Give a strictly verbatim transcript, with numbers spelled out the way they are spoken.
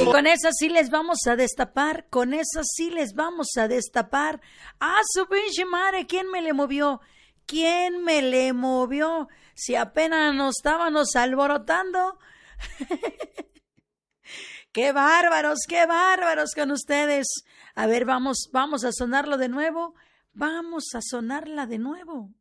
Con esas sí les vamos a destapar, con esas sí les vamos a destapar. ¡Ah, su pinche madre! ¿Quién me le movió? ¿Quién me le movió? Si apenas nos estábamos alborotando. ¡Qué bárbaros, qué bárbaros con ustedes! A ver, vamos, vamos a sonarlo de nuevo. Vamos a sonarla de nuevo.